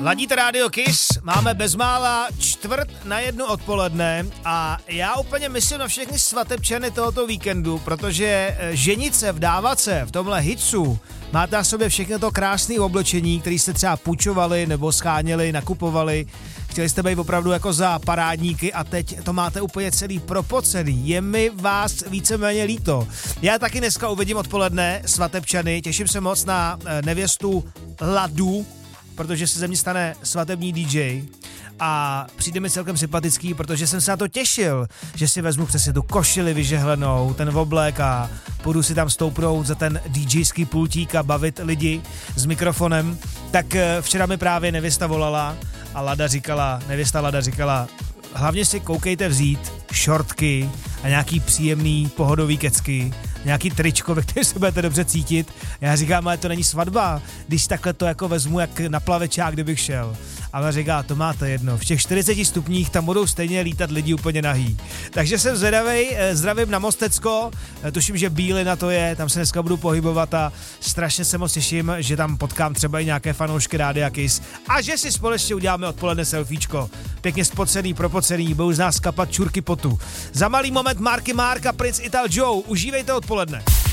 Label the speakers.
Speaker 1: Ladíte Radio Kiss, máme bezmála 1:45 odpoledne a já úplně myslím na všechny svatebčany tohoto víkendu, protože ženit se, vdávat se v tomhle hitsu, máte na sobě všechno to krásné oblečení, který jste třeba půjčovali nebo scháněli, nakupovali, chtěli jste být opravdu jako za parádníky a teď to máte úplně celý propocený. Je mi vás víceméně líto. Já taky dneska uvidím odpoledne svatebčany, těším se moc na nevěstu Ladu, protože se ze mě stane svatební DJ a přijde mi celkem sympatický, protože jsem se na to těšil, že si vezmu přesně tu košili vyžehlenou, ten oblek a půjdu si tam stoupnout za ten DJský pultík a bavit lidi s mikrofonem. Tak včera mi právě nevěsta volala a nevěsta Lada říkala, hlavně si koukejte vzít šortky a nějaký příjemný pohodový kecky, nějaký tričko, ve kterém se budete dobře cítit. Já říkám, ale to není svatba, když takhle to jako vezmu jak na plavečák, kdybych šel. A ona říká, to máte jedno, v těch 40 stupních tam budou stejně lítat lidi úplně nahý. Takže jsem zvědavej, zdravím na Mostecko, tuším, že Bílina to je, tam se dneska budu pohybovat a strašně se moc těším, že tam potkám třeba i nějaké fanoušky Rádia Kiss a že si společně uděláme odpoledne selfiečko. Pěkně spocený, propocený, budou z nás kapat čurky potu. Za malý moment Marky Mark a Prince Ital Joe, užívejte odpoledne.